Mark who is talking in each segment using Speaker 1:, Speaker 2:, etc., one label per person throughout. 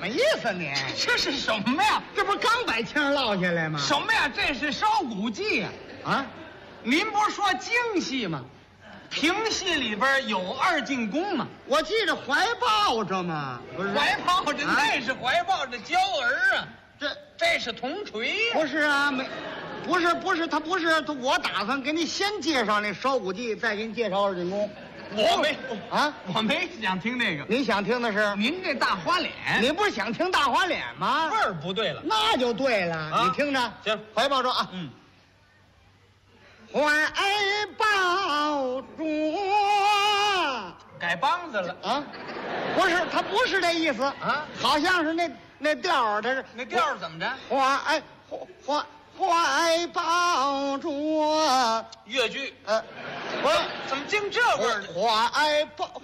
Speaker 1: 么意思你？
Speaker 2: 这是什么呀？
Speaker 1: 这不是刚把枪落下来吗？
Speaker 2: 什么呀？这是烧骨祭呀！
Speaker 1: 啊，
Speaker 2: 您不是说京戏吗？评戏里边有二进宫吗？
Speaker 1: 我记着怀抱着嘛，不是
Speaker 2: 怀抱着那是怀抱着娇儿啊，这是铜锤呀！
Speaker 1: 不是啊，不是，他不是他，我打算给你先介绍那烧骨祭，再给你介绍二进宫。
Speaker 2: 我没想听那个。
Speaker 1: 你想听的是
Speaker 2: 您这大花脸，
Speaker 1: 你不是想听大花脸吗？
Speaker 2: 味儿不对了，
Speaker 1: 那就对了。
Speaker 2: 啊、
Speaker 1: 你听着，
Speaker 2: 行，
Speaker 1: 怀抱着啊，怀抱着，
Speaker 2: 改梆子了
Speaker 1: 啊？不是，他不是这意思
Speaker 2: 啊，
Speaker 1: 好像是那调儿，他是
Speaker 2: 那调儿怎么着？
Speaker 1: 怀抱着
Speaker 2: 越剧，
Speaker 1: 不是，
Speaker 2: 怎么净这味儿？
Speaker 1: 怀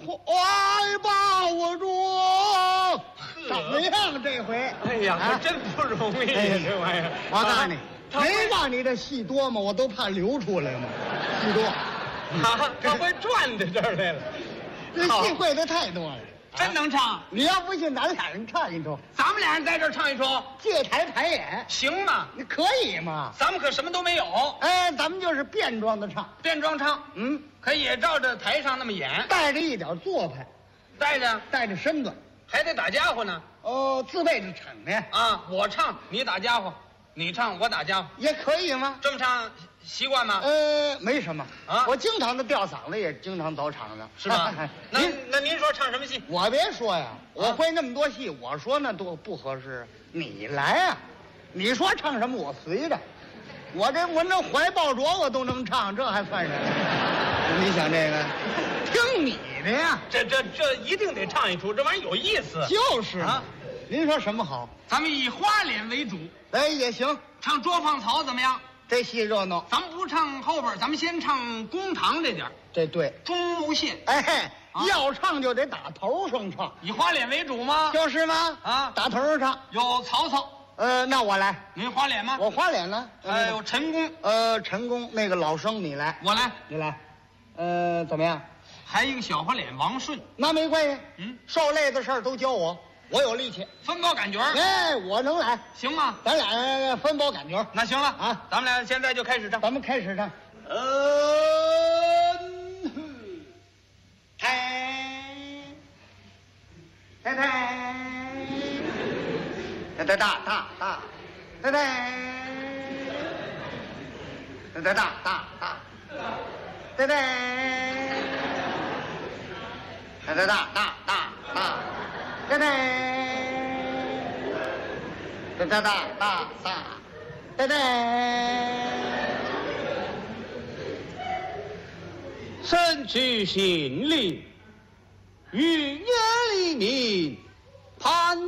Speaker 1: 抱着，怎么样这回？
Speaker 2: 哎呀，可真不容易呀，这玩意儿。
Speaker 1: 我告诉你，没让你这戏多吗？我都怕流出来嘛，戏多。
Speaker 2: 他会转到这儿来了，
Speaker 1: 这戏会的太多了。
Speaker 2: 真能唱！
Speaker 1: 你要不信，咱俩人唱一出，
Speaker 2: 咱们俩人在这儿唱一出，
Speaker 1: 借台排演，
Speaker 2: 行吗？
Speaker 1: 你可以吗？
Speaker 2: 咱们可什么都没有，
Speaker 1: 哎，咱们就是变装的唱，
Speaker 2: 变装唱，可也照着台上那么演，
Speaker 1: 带着一点做派，带着身段，
Speaker 2: 还得打家伙呢。
Speaker 1: 自备着逞呢。
Speaker 2: 啊，我唱你打家伙，你唱我打家伙，
Speaker 1: 也可以吗？
Speaker 2: 这么唱习惯吗？
Speaker 1: 没什么
Speaker 2: 啊，
Speaker 1: 我经常的吊嗓子，也经常走场子，
Speaker 2: 是吧？那您说唱什么戏？
Speaker 1: 我别说呀，我会那么多戏，我说那多不合适。你来啊，你说唱什么我随着，我这怀抱着我都能唱，这还算什么？你想这个，听你的呀。
Speaker 2: 这一定得唱一出，这玩意儿有意思。
Speaker 1: 就是
Speaker 2: 啊，
Speaker 1: 您说什么好？
Speaker 2: 咱们以花脸为主，
Speaker 1: 哎，也行。
Speaker 2: 唱捉放曹怎么样？
Speaker 1: 这戏热闹，
Speaker 2: 咱们不唱后边，咱们先唱公堂这点。
Speaker 1: 这对，
Speaker 2: 中路线。
Speaker 1: 哎，要唱就得打头上唱，
Speaker 2: 以花脸为主吗？
Speaker 1: 就是吗？
Speaker 2: 啊，
Speaker 1: 打头上唱。
Speaker 2: 有曹操，
Speaker 1: 那我来。
Speaker 2: 您花脸吗？
Speaker 1: 我花脸呢。
Speaker 2: 有陈宫，
Speaker 1: 陈宫那个老生你来，
Speaker 2: 我来，
Speaker 1: 你来。怎么样？
Speaker 2: 还有一个小花脸王顺，
Speaker 1: 那没关系。受累的事儿都教我，我有力气，
Speaker 2: 分包感觉。
Speaker 1: 哎，我能来，
Speaker 2: 行吗？
Speaker 1: 咱俩分包感觉。
Speaker 2: 那行了
Speaker 1: 啊，
Speaker 2: 咱们俩现在就开始唱。
Speaker 1: 咱们开始唱。
Speaker 3: 身居心灵，于夜黎明，盼